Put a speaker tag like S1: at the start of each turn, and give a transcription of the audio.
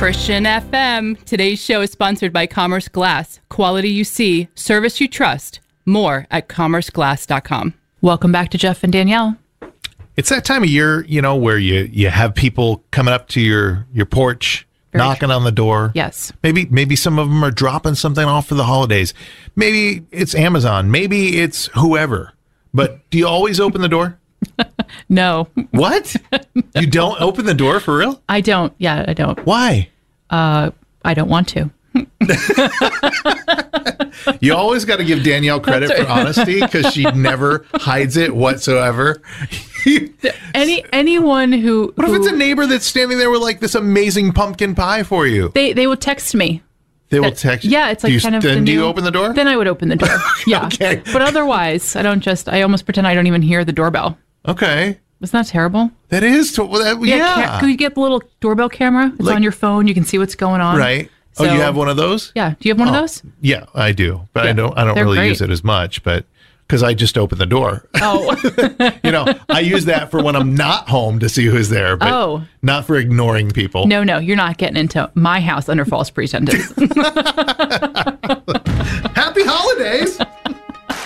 S1: Christian FM. Today's show is sponsored by Commerce Glass. Quality you see, service you trust. More at commerceglass.com. Welcome back to Jeff and Danielle.
S2: It's that time of year, where you have people coming up to your porch, knocking on the door.
S1: Yes.
S2: Maybe some of them are dropping something off for the holidays. Maybe it's Amazon. Maybe it's whoever. But do you always open the door?
S1: No.
S2: What? You don't open the door for real?
S1: I don't. Yeah, I don't.
S2: Why?
S1: I don't want to.
S2: You always got to give Danielle credit for honesty because she never hides it whatsoever.
S1: Anyone who...
S2: What if it's a neighbor that's standing there with like this amazing pumpkin pie for you?
S1: They will text me.
S2: They will text you?
S1: Yeah, it's like kind of...
S2: Then do you open the door?
S1: Then I would open the door. Yeah.
S2: Okay.
S1: But otherwise, I almost pretend I don't even hear the doorbell.
S2: Okay.
S1: Isn't that terrible?
S2: That is... yeah.
S1: Could you get the little doorbell camera? It's on your phone. You can see what's going on.
S2: Right.
S1: So,
S2: you have one of those?
S1: Yeah. Do you have one of those?
S2: Yeah, I do. But
S1: Yeah,
S2: I don't really
S1: great.
S2: use it as much, but because I just open the door.
S1: Oh.
S2: I use that for when I'm not home to see who's there, but not for ignoring people.
S1: No, you're not getting into my house under false pretenses.
S2: Happy holidays.